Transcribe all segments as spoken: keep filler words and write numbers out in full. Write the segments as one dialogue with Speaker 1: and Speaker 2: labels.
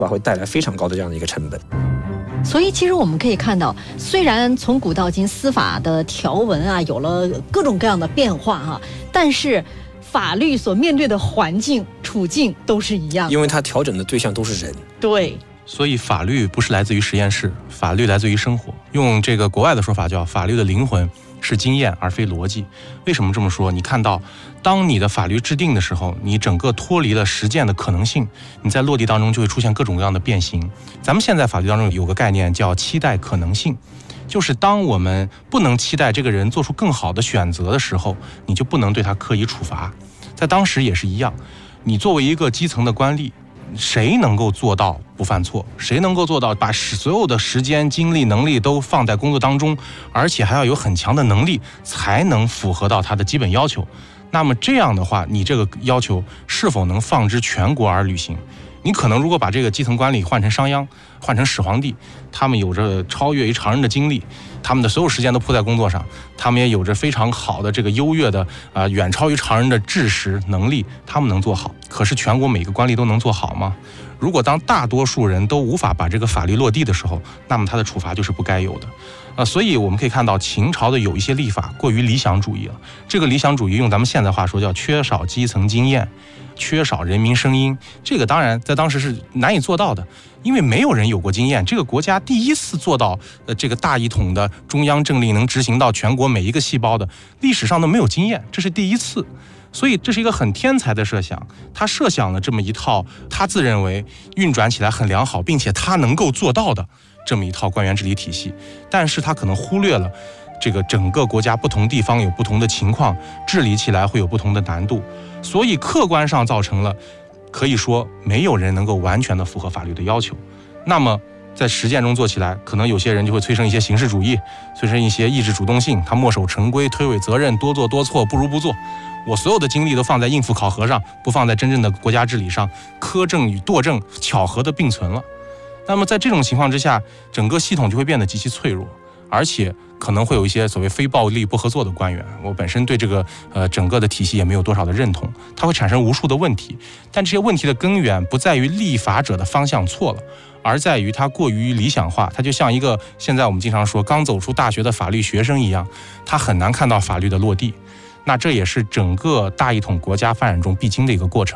Speaker 1: 会带来非常高的这样的一个成本。
Speaker 2: 所以其实我们可以看到，虽然从古到今司法的条文啊有了各种各样的变化啊，但是法律所面对的环境处境都是一样的，
Speaker 1: 因为它调整的对象都是人。
Speaker 2: 对，
Speaker 3: 所以法律不是来自于实验室，法律来自于生活。用这个国外的说法叫法律的灵魂是经验而非逻辑。为什么这么说？你看到当你的法律制定的时候，你整个脱离了实践的可能性，你在落地当中就会出现各种各样的变形。咱们现在法律当中有个概念叫期待可能性，就是当我们不能期待这个人做出更好的选择的时候，你就不能对他刻意处罚。在当时也是一样，你作为一个基层的官吏，谁能够做到不犯错？谁能够做到把所有的时间、精力、能力都放在工作当中，而且还要有很强的能力，才能符合到他的基本要求？那么这样的话，你这个要求是否能放之全国而履行？你可能如果把这个基层官吏换成商鞅，换成始皇帝，他们有着超越于常人的精力，他们的所有时间都扑在工作上，他们也有着非常好的这个优越的啊、呃，远超于常人的知识能力，他们能做好。可是全国每个官吏都能做好吗？如果当大多数人都无法把这个法律落地的时候，那么他的处罚就是不该有的。呃，所以我们可以看到秦朝的有一些立法过于理想主义了。这个理想主义用咱们现在话说叫缺少基层经验，缺少人民声音。这个当然在当时是难以做到的，因为没有人有过经验。这个国家第一次做到呃这个大一统的中央政令能执行到全国每一个细胞的，历史上都没有经验，这是第一次。所以这是一个很天才的设想，他设想了这么一套他自认为运转起来很良好，并且他能够做到的这么一套官员治理体系，但是他可能忽略了这个整个国家不同地方有不同的情况，治理起来会有不同的难度，所以客观上造成了可以说没有人能够完全的符合法律的要求。那么在实践中做起来，可能有些人就会催生一些形式主义，催生一些意志主动性，他墨守成规，推诿责任，多做多错，不如不做。我所有的精力都放在应付考核上，不放在真正的国家治理上，苛政与惰政巧合的并存了。那么在这种情况之下，整个系统就会变得极其脆弱，而且可能会有一些所谓非暴力不合作的官员。我本身对这个呃整个的体系也没有多少的认同，它会产生无数的问题。但这些问题的根源不在于立法者的方向错了，而在于它过于理想化。它就像一个现在我们经常说刚走出大学的法律学生一样，他很难看到法律的落地。那这也是整个大一统国家发展中必经的一个过程。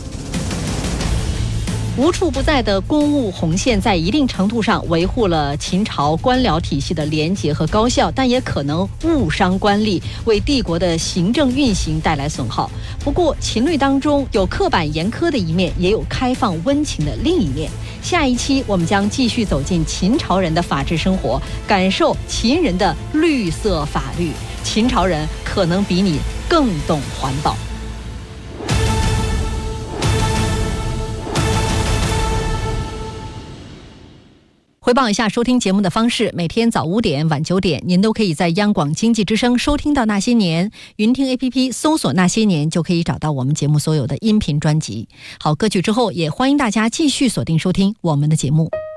Speaker 2: 无处不在的公务红线在一定程度上维护了秦朝官僚体系的廉洁和高效，但也可能误伤官吏，为帝国的行政运行带来损耗。不过秦律当中有刻板严苛的一面，也有开放温情的另一面。下一期我们将继续走进秦朝人的法治生活，感受秦人的绿色法律。秦朝人可能比你更懂环保。回报一下收听节目的方式，每天早五点晚九点您都可以在央广经济之声收听到那些年，云听 A P P 搜索那些年就可以找到我们节目所有的音频专辑。好，歌曲之后也欢迎大家继续锁定收听我们的节目。